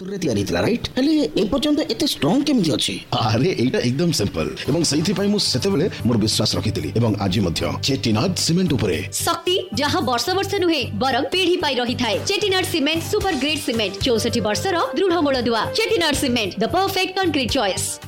पत्थर तैयारी थिला राइट हेले ए पर्यंत एते स्ट्रांग केमिति अछि अरे एटा एकदम सिंपल एवं सहीथि पई मु सेतेबेले मोर विश्वास रखितिली एवं आज मध्य चेटिनाड सीमेंट उपरे शक्ति जहां वर्ष वर्ष नुहे बरं पीढ़ी पाई रही थाए। Chettinad cement super grade cement 64 वर्षर दृढ़ मूलदुआ। Chettinad cement the perfect concrete choice.